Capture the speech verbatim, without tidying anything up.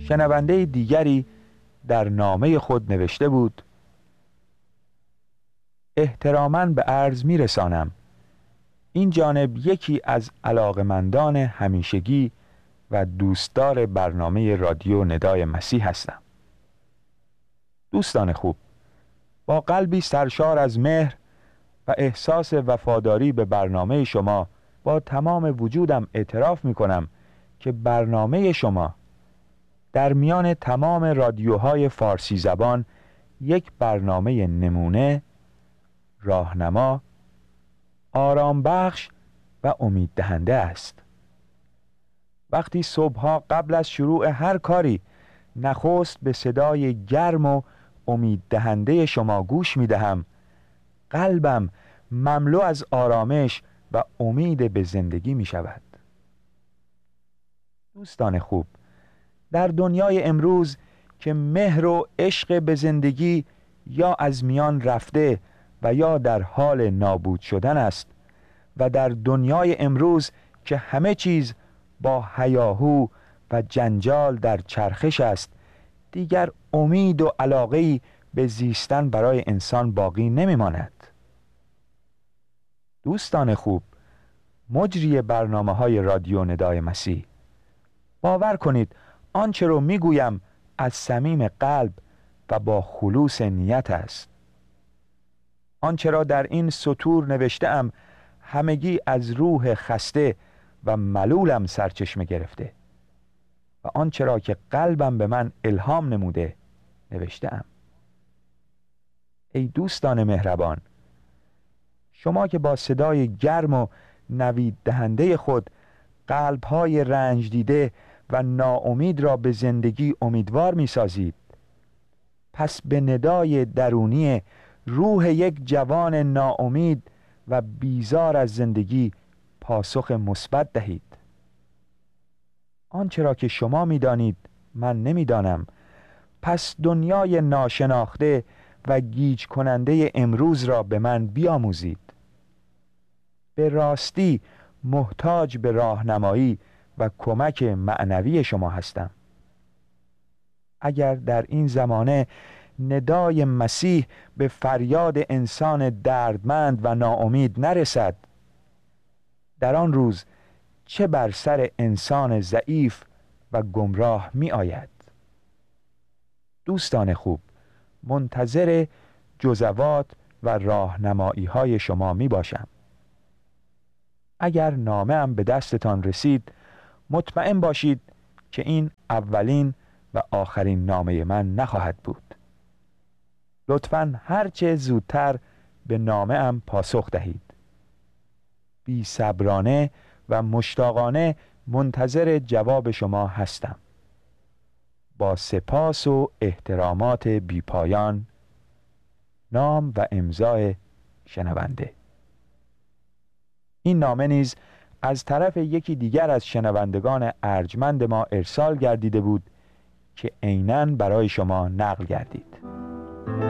شنونده دیگری در نامه خود نوشته بود: احتراما به عرض می رسانم این جانب یکی از علاقمندان همیشگی و دوستدار برنامه رادیو ندای مسیح هستم. دوستان خوب، با قلبی سرشار از مهر و احساس وفاداری به برنامه شما با تمام وجودم اعتراف می کنم که برنامه شما در میان تمام رادیوهای فارسی زبان یک برنامه نمونه، راهنما، آرام بخش و امید دهنده است. وقتی صبحها قبل از شروع هر کاری نخست به صدای گرم و امید دهنده شما گوش می دهم، قلبم مملو از آرامش و امید به زندگی می شود. دوستان خوب، در دنیای امروز که مهر و عشق به زندگی یا از میان رفته و یا در حال نابود شدن است و در دنیای امروز که همه چیز با هیاهو و جنجال در چرخش است، دیگر امید و علاقه‌ای به زیستن برای انسان باقی نمی‌ماند. دوستان خوب، مجری برنامه‌های رادیو ندای مسیح، باور کنید آنچه رو میگویم از صمیم قلب و با خلوص نیت است. آنچه را در این سطور نوشته‌ام همگی از روح خسته و ملولم سرچشمه گرفته و آنچه را که قلبم به من الهام نموده نوشته‌ام. ای دوستان مهربان، شما که با صدای گرم و نوید دهنده خود قلب‌های رنج دیده و ناامید را به زندگی امیدوار می سازید، پس به ندای درونی روح یک جوان ناامید و بیزار از زندگی پاسخ مثبت دهید. آنچه را که شما می دانید من نمی دانم، پس دنیای ناشناخته و گیج کننده امروز را به من بیاموزید. به راستی محتاج به راهنمایی و کمک معنوی شما هستم. اگر در این زمانه ندای مسیح به فریاد انسان دردمند و ناامید نرسد، در آن روز چه بر سر انسان ضعیف و گمراه می آید؟ دوستان خوب، منتظر جزوات و راهنمایی های شما می باشم. اگر نامه ام به دستتان رسید، مطمئن باشید که این اولین و آخرین نامه من نخواهد بود. لطفاً هرچه زودتر به نامه ام پاسخ دهید. بی صبرانه و مشتاقانه منتظر جواب شما هستم. با سپاس و احترامات بی پایان، نام و امضای شنونده. این نامه نیز از طرف یکی دیگر از شنوندگان ارجمند ما ارسال گردیده بود که عیناً برای شما نقل گردید.